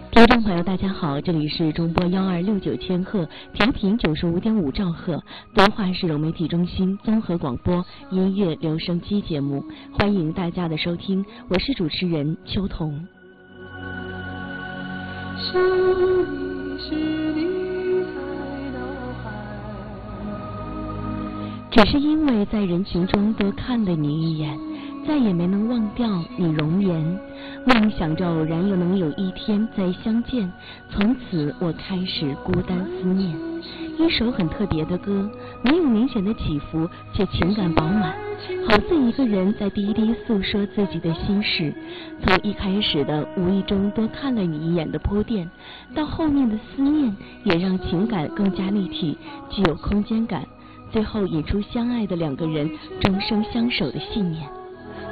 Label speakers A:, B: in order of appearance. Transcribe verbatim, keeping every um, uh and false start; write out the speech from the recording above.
A: 听众朋友大家好，这里是中波幺二六九千赫，调频九十五点五兆赫，敦化市融媒体中心综合广播音乐留声机节目，欢迎大家的收听，我是主持人秋彤。是你是你在脑海，只是因为在人群中多看了你一眼，再也没能忘掉你容颜，梦想着偶然又能有一天再相见，从此我开始孤单思念。一首很特别的歌，没有明显的起伏，却情感饱满，好似一个人在低低诉说自己的心事。从一开始的无意中多看了你一眼的铺垫，到后面的思念，也让情感更加立体，具有空间感，最后引出相爱的两个人终生相守的信念。